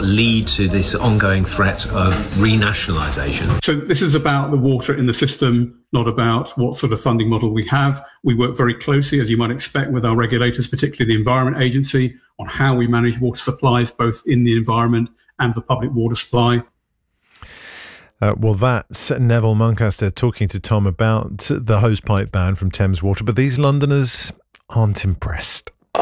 lead to this ongoing threat of renationalisation. So this is about the water in the system, not about what sort of funding model we have. We work very closely, as you might expect, with our regulators, particularly the Environment Agency, on how we manage water supplies, both in the environment and the public water supply. Well, that's Neville Muncaster talking to Tom about the hosepipe ban from Thames Water, but these Londoners aren't impressed.